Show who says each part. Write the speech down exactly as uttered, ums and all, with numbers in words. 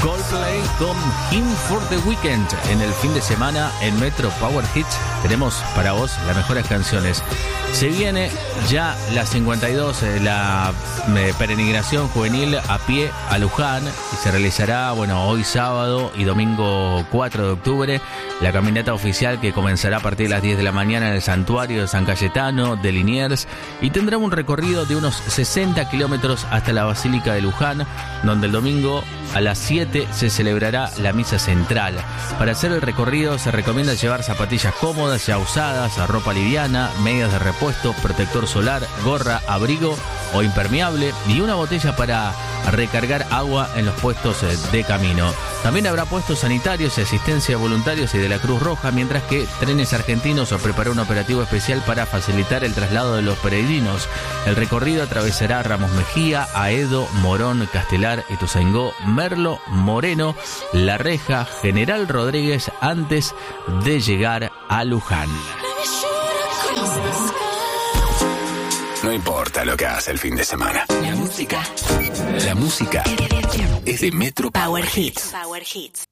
Speaker 1: Coldplay con Him for the Weekend. En el fin de semana en Metro Power Hits tenemos para vos las mejores canciones. Se viene ya la cincuenta y dos, la eh, peregrinación juvenil a pie a Luján, y se realizará, bueno, hoy sábado y domingo cuatro de octubre, la caminata oficial que comenzará a partir de las diez de la mañana en el santuario de San Cayetano de Liniers, y tendrá un recorrido de unos sesenta kilómetros hasta la Basílica de Luján, donde el domingo a las siete se celebrará la misa central. Para hacer el recorrido se recomienda llevar zapatillas cómodas ya usadas, ropa liviana, medias de repuesto, protector solar, gorra, abrigo o impermeable y una botella para recargar agua en los puestos de camino. También habrá puestos sanitarios y asistencia de voluntarios y de la Cruz Roja, mientras que Trenes Argentinos preparó un operativo especial para facilitar el traslado de los peregrinos. El recorrido atravesará Ramos Mejía, Aedo, Morón, Castelar, Ituzaingó, Merlo, Moreno, La Reja, General Rodríguez, antes de llegar a Luján.
Speaker 2: No importa lo que hace el fin de semana.
Speaker 3: La música.
Speaker 2: La música es de Metro
Speaker 3: Power Hits. Power Hits.